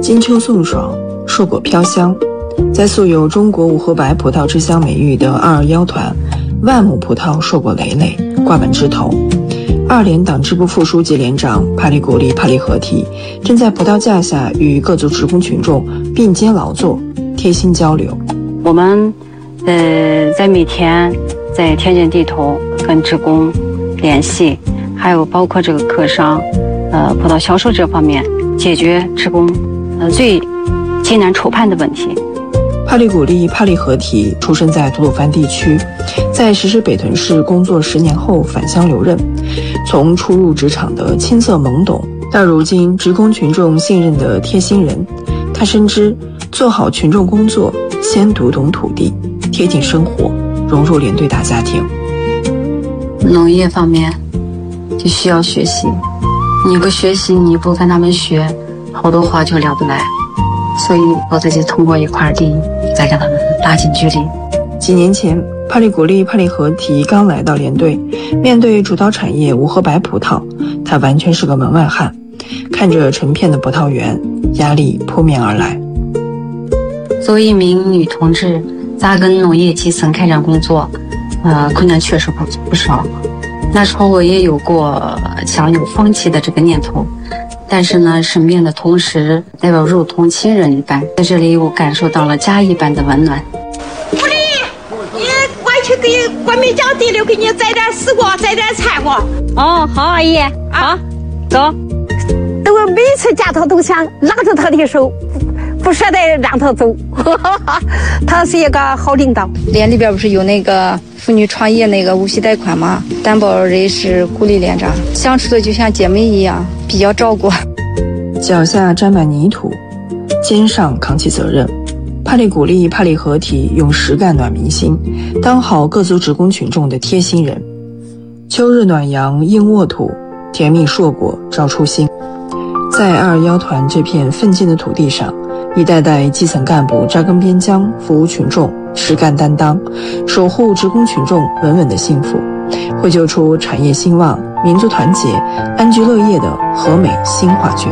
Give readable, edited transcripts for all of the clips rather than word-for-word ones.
金秋送爽，硕果飘香。在素有中国五河白葡萄之乡美誉的221团，万亩葡萄硕果累累，挂满枝头。2连党支部副书记连长帕里古利帕里合体正在葡萄架下与各族职工群众并肩劳作，贴心交流。 我们在每天在田间地头跟职工联系，还有包括这个客商葡萄销售这方面，解决职工最艰难愁盼的问题。 帕里古利帕里合体出生在吐鲁番地区，在实施北屯市工作10年后返乡留任。从初入职场的青涩懵懂，到如今职工群众信任的贴心人，他深知做好群众工作，先读懂土地，贴近生活，融入连队大家庭。 农业方面就需要学习，你不学习，你不跟他们学，好多话就聊不来。所以我自己通过一块地再跟他们拉近距离。 几年前，帕里古利帕里合体刚来到连队，面对主导产业五河白葡萄，他完全是个门外汉。看着成片的葡萄园，压力扑面而来。 作为一名女同志，扎根农业基层开展工作，困难确实不少。那时候我也有过想有放弃的这个念头，但是呢，生病的同时代表如同亲人一般，在这里我感受到了家一般的温暖。 狐狸，你我去给关梅江地里给你摘点丝瓜，摘点菜瓜。 哦，好，阿姨，好，走。 都每次见他都想拉着他的手，不舍得让他走。他是一个好领导。 连里边不是有那个妇女创业那个无息贷款吗？担保人是古丽连长，相处的就像姐妹一样，比较照顾。 脚下沾满泥土，肩上扛起责任。帕里古利帕里合体用实干暖民心，当好各族职工群众的贴心人。秋日暖阳映沃土，甜蜜硕果照初心。在221团这片奋进的土地上，一代代基层干部扎根边疆，服务群众，实干担当，守护职工群众稳稳的幸福，绘就出产业兴旺、民族团结、安居乐业的和美新画卷。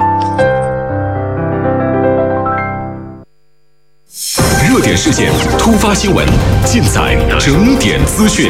热点事件、突发新闻，尽在整点资讯。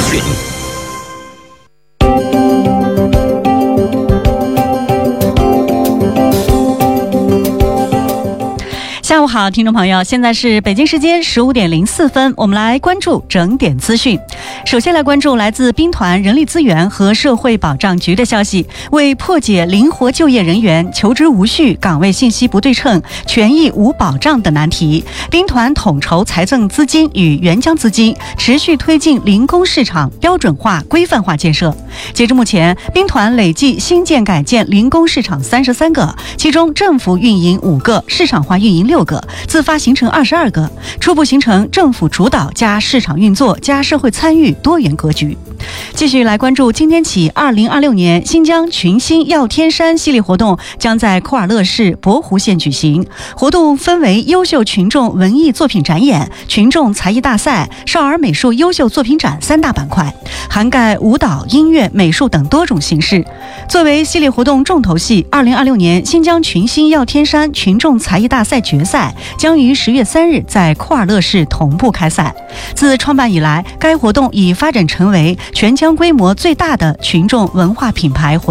下午好，听众朋友，现在是北京时间15点04分，我们来关注整点资讯。首先来关注来自兵团人力资源和社会保障局的消息，为破解灵活就业人员求职无序、岗位信息不对称、权益无保障等难题，兵团统筹财政资金与援疆资金，持续推进零工市场标准化、规范化建设。截至目前，兵团累计新建改建零工市场33个，其中政府运营5个，市场化运营6个，自发形成22个，初步形成政府主导加市场运作加社会参与多元格局。继续来关注今天起2026年新疆群星耀天山系列活动将在库尔勒市博湖县举行。活动分为优秀群众文艺作品展演、群众才艺大赛、少儿美术优秀作品展3大板块，涵盖舞蹈、音乐、美术等多种形式。作为系列活动重头戏，2026年新疆群星耀天山群众才艺大赛决赛将于10月3日在库尔勒市同步开赛。自创办以来，该活动已发展成为全疆规模最大的群众文化品牌活动。